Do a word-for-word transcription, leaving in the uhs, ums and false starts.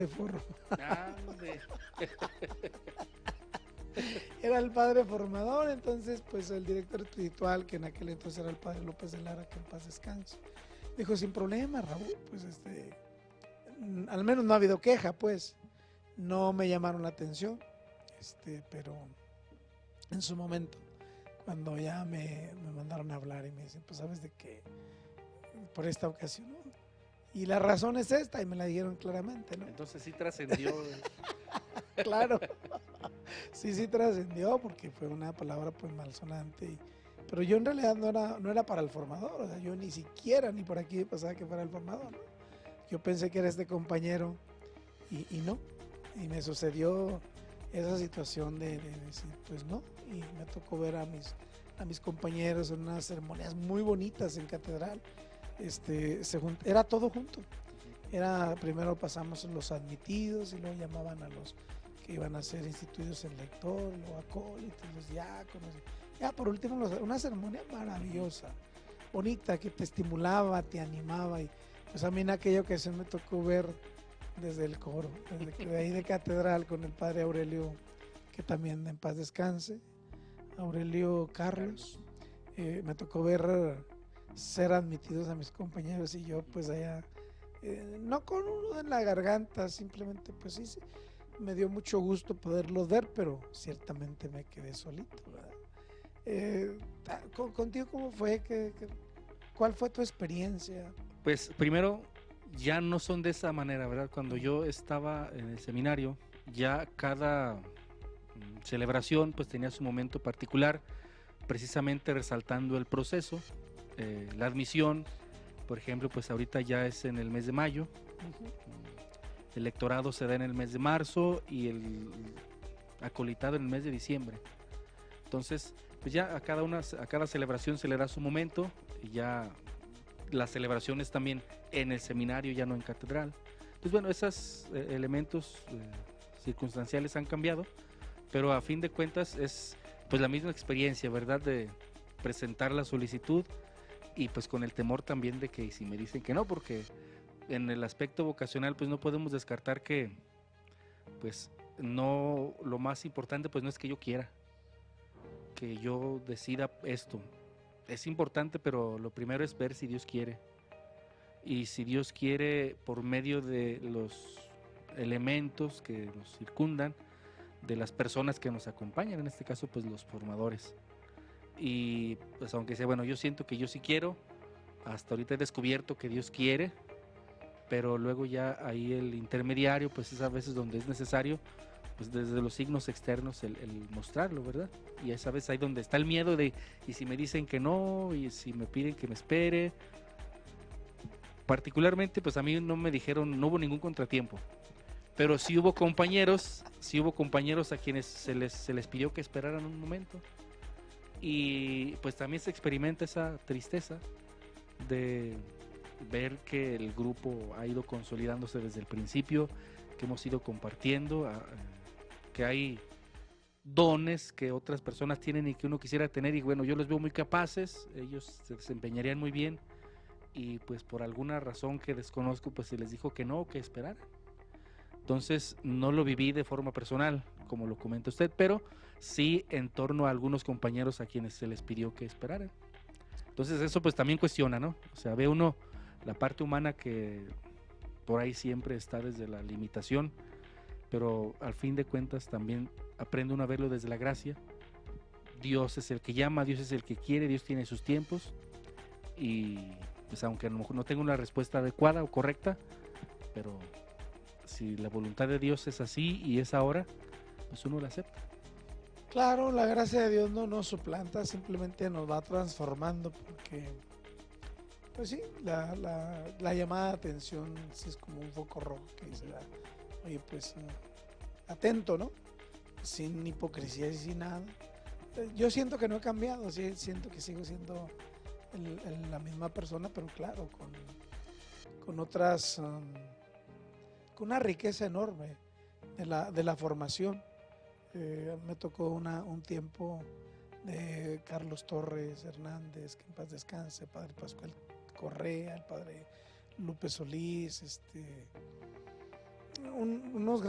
forro. Ah, hombre. Era el padre formador, entonces pues el director espiritual, que en aquel entonces era el padre López de Lara, que en paz descanse, dijo sin problema, Raúl, pues este, mm, al menos no ha habido queja, pues, no me llamaron la atención, este, pero en su momento, cuando ya me, me mandaron a hablar y me dicen, pues sabes de que por esta ocasión, ¿no? Y la razón es esta, y me la dijeron claramente, ¿no? Entonces sí trascendió. Claro, sí, sí trascendió porque fue una palabra pues malsonante. Y, pero yo en realidad no era, no era para el formador, o sea, yo ni siquiera ni por aquí pasaba que fuera el formador, ¿no? Yo pensé que era este compañero y, y no. Y me sucedió esa situación de, de decir, pues no. Y me tocó ver a mis, a mis compañeros en unas ceremonias muy bonitas en catedral. Este, se junt, era todo junto. Era, primero pasamos los admitidos y luego llamaban a los que iban a ser instituidos en lector, los acólitos, los diáconos. Ya por último, los, una ceremonia maravillosa, bonita, que te estimulaba, te animaba. Y pues a mí en aquella ocasión me tocó ver desde el coro, desde que de ahí de catedral con el padre Aurelio, que también en paz descanse, Aurelio Carlos. Eh, me tocó ver ser admitidos a mis compañeros y yo pues allá, eh, no con uno en la garganta, simplemente pues sí, sí, me dio mucho gusto poderlos ver, pero ciertamente me quedé solito, ¿verdad? Eh, con, ¿Contigo cómo fue? ¿Qué, qué, ¿Cuál fue tu experiencia? Pues primero, ya no son de esa manera, ¿verdad? Cuando yo estaba en el seminario, ya cada mm, celebración pues tenía su momento particular, precisamente resaltando el proceso, eh, la admisión, por ejemplo, pues ahorita ya es en el mes de mayo, Uh-huh. el lectorado se da en el mes de marzo y el acolitado en el mes de diciembre. Entonces, pues ya a cada, una, a cada celebración se le da su momento y ya las celebraciones también en el seminario, ya no en catedral. Entonces, bueno, esos eh, elementos eh, circunstanciales han cambiado, pero a fin de cuentas es pues la misma experiencia, ¿verdad? De presentar la solicitud y pues con el temor también de que si me dicen que no, porque en el aspecto vocacional pues no podemos descartar que pues no, lo más importante pues no es que yo quiera, que yo decida esto. Es importante, pero lo primero es ver si Dios quiere. Y si Dios quiere, por medio de los elementos que nos circundan, de las personas que nos acompañan, en este caso, pues los formadores. Y pues aunque sea, bueno, yo siento que yo sí quiero, hasta ahorita he descubierto que Dios quiere, pero luego ya ahí el intermediario, pues es a veces donde es necesario, pues desde los signos externos el, el mostrarlo, ¿verdad? Y esa vez ahí donde está el miedo de, y si me dicen que no, y si me piden que me espere. Particularmente, pues a mí no me dijeron, no hubo ningún contratiempo, pero sí hubo compañeros, sí hubo compañeros a quienes se les, se les pidió que esperaran un momento. Y pues también se experimenta esa tristeza de ver que el grupo ha ido consolidándose desde el principio, que hemos ido compartiendo, a, que hay dones que otras personas tienen y que uno quisiera tener, y bueno, yo los veo muy capaces, ellos se desempeñarían muy bien, y pues por alguna razón que desconozco, pues se les dijo que no, que esperaran. Entonces no lo viví de forma personal, como lo comenta usted, pero sí en torno a algunos compañeros a quienes se les pidió que esperaran. Entonces eso pues también cuestiona, ¿no? O sea, ve uno la parte humana que por ahí siempre está desde la limitación, pero al fin de cuentas también aprende uno a verlo desde la gracia. Dios es el que llama, Dios es el que quiere, Dios tiene sus tiempos, y pues aunque a lo mejor no tenga una respuesta adecuada o correcta, pero si la voluntad de Dios es así y es ahora, pues uno la acepta. Claro, la gracia de Dios no nos suplanta, simplemente nos va transformando porque, pues sí, la, la, la llamada de atención sí es como un foco rojo que dice, ah, oye, pues uh, atento, ¿no? Sin hipocresía y sin nada. Eh, Yo siento que no he cambiado, sí, siento que sigo siendo el, el, la misma persona, pero claro, con, con otras, um, con una riqueza enorme de la, de la formación. Eh, me tocó una, un tiempo de Carlos Torres Hernández, que en paz descanse, padre Pascual Correa, el padre Lupe Solís, este, un- unos